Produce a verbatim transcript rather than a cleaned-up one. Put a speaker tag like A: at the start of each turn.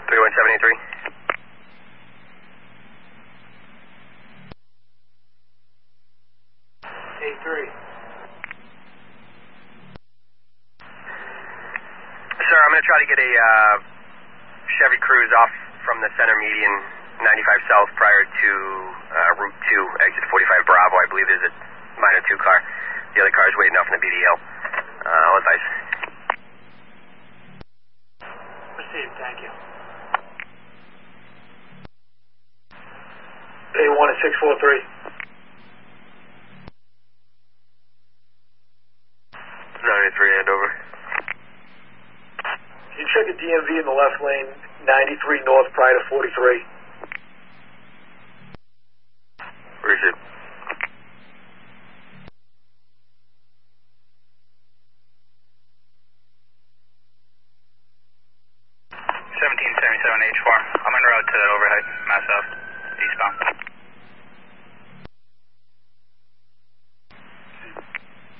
A: three one seven eight three.
B: eight three.
A: Sir, I'm going to try to get a uh, Chevy Cruze off from the center median ninety-five South prior to uh, Route two, exit forty-five Bravo. I believe there's a minor two car. The other car is waiting off in the B D L. Uh, I'll advise.
B: Received, thank you. A one at six four three.
A: ninety-three, hand over.
B: Can you check a D M V in the left lane, ninety-three north prior to forty-three?
A: Receive.
C: seventeen seventy-seven H four. I'm en route to overhead, Mass Ave, eastbound.